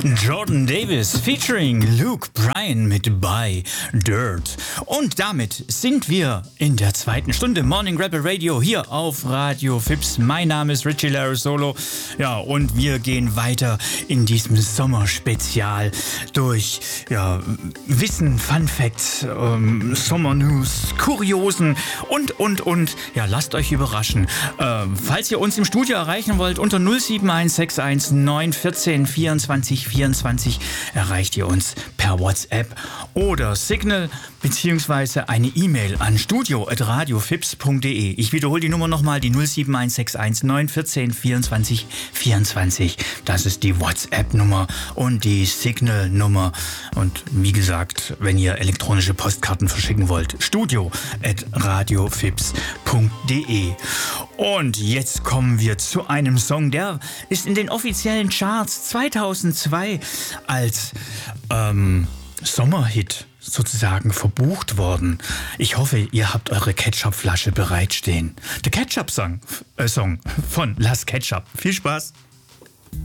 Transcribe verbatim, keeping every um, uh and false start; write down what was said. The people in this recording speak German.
Jordan Davis featuring Luke Bryan mit By Dirt. Und damit sind wir in der zweiten Stunde Morning Rebel Radio hier auf Radio Fips. Mein Name ist Richie Larissolo. Ja, und wir gehen weiter in diesem Sommerspezial durch ja, Wissen, Fun Facts, ähm, Sommernews, Kuriosen und, und, und. Ja, lasst euch überraschen. Ähm, falls ihr uns im Studio erreichen wollt, unter null sieben eins sechs eins neun eins vier vierundzwanzig vierundzwanzig erreicht ihr uns per WhatsApp oder Signal beziehungsweise eine E-Mail an studio at radiofips punkt de. Ich wiederhole die Nummer nochmal, die null sieben eins sechs eins neun eins vier vierundzwanzig vierundzwanzig. Das ist die WhatsApp-Nummer und die Signal-Nummer. Und wie gesagt, wenn ihr elektronische Postkarten verschicken wollt, studio at radiofips punkt de. Und jetzt kommen wir zu einem Song, der ist in den offiziellen Charts zweitausendzwei als ähm, Sommerhit sozusagen verbucht worden. Ich hoffe, ihr habt eure Ketchup-Flasche bereitstehen. Der Ketchup-Song äh, Song von Las Ketchup. Viel Spaß!